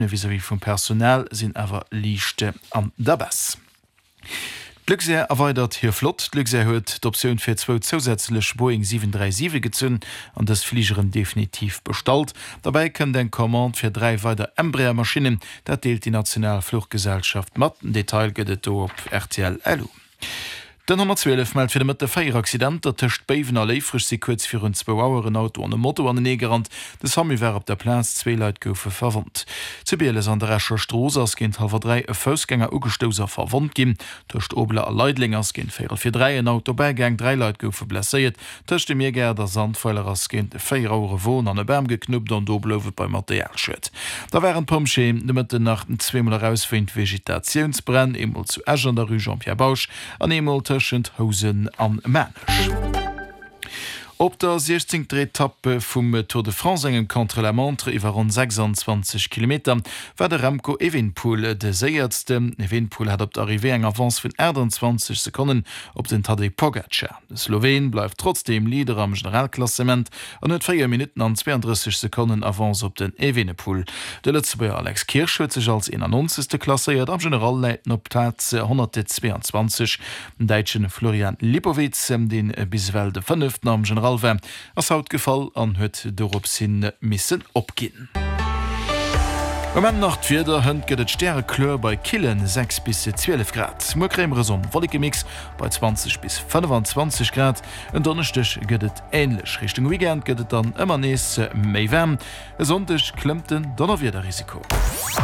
wie vom Personal sind aber Lichte an der Bass. Luxair erweitert hier flott. Luxair huet d'Option fir 2 zusätzlich Boeing 737 gezünn an das Fliegeren definitiv bestalt. Dabei können den Kommand fir 3 weiter Embraer-Maschinen, dat deelt die Nationalfluggesellschaft mat. Detail gëtt op RTL LU. Den 112 meldt fir de Feieraccident, der töcht Beven alléifrech se kurz fir un 2 Aueren Auto an de Motto an den Negerrand, de Samiwer op der Platz 2 Leiit goufe verwont. Zu Bieles an der Recher Stroos ass ginint halfer 3 e Fësgänger Ugestoser verwont gin, töcht Obler a Leiidlingers ginint 4 en Auto beigang 3 Leiit goufe blesséiert, töcht de Meerger der Sandfeuler ass ginint 4 Euro Wohn an e Bärm geknupt an doblowe bei Material schët. Da wären Pomscheem nëmmet den nach 2 Mal herausfind Vegetationsbrenn, emol zu Äger der Rue Jean-Pierre Bauch, an emol Hosen an Mänech. Op der 16. Etappe vum Tour de France engem contre la Montre iwwer rund 26 km war der Remco Evenepoel de séiertste. Evenepoel hat op d'Arrivée eng Avance vun 20 Sekunden op den Tadej Pogacar. De Slowen bleif trotzdem Leader am Generalklassement an net 4 Minuten an 32 Sekunden Avance op den Evenepoel. De Lützebauer Alex Kirch huet sech als 91. klasseiert am Generalleiten op Platz 122. Den Deitschen Florian Lipowitz den biswel de 5. am General ass haut gefall an huet dorop sinn missen opginn. Moment nach d'Wieder hënnt gët et stere Kleur bei Killen 6 bis 12 Grad. Mokrémere Sonn wollige Mix bei 20 bis 25 Grad. En Donnerstech gëtt et ähnlech. Richtung Weekend gëtt dann ëmmer nees méi wärm. E Sonntech klemmten Donnerwiederrisiko.